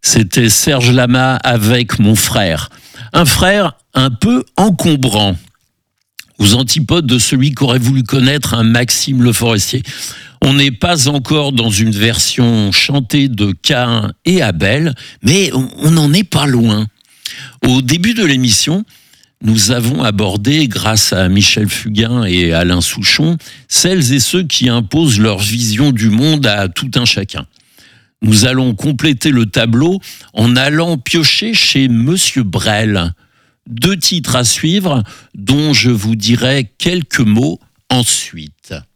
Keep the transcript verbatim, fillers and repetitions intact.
C'était Serge Lama avec Mon frère. Un frère un peu encombrant, aux antipodes de celui qu'aurait voulu connaître un Maxime Le Forestier. On n'est pas encore dans une version chantée de Caïn et Abel, mais on n'en est pas loin. Au début de l'émission, nous avons abordé, grâce à Michel Fugain et Alain Souchon, celles et ceux qui imposent leur vision du monde à tout un chacun. Nous allons compléter le tableau en allant piocher chez Monsieur Brel. Deux titres à suivre, dont je vous dirai quelques mots ensuite.